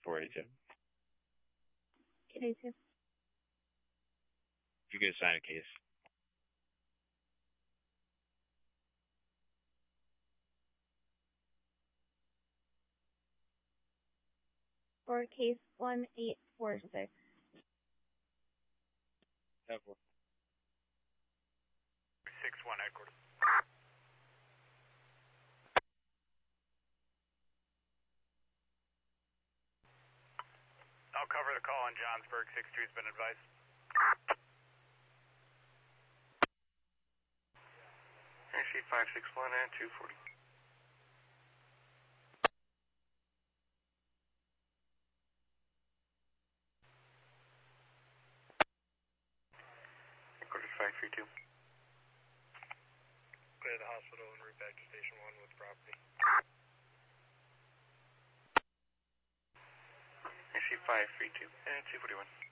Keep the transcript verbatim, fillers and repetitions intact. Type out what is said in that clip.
four eighty-two. Case two. You can assign a case. For case one eight four six. Have one. six one headquarters. I'll cover the call on Johnsburg. six two has been advised. Actually, five six one and two forty. Headquarters five three two. Clear the hospital and route back to station one with property. Actually, five three two and two forty-one.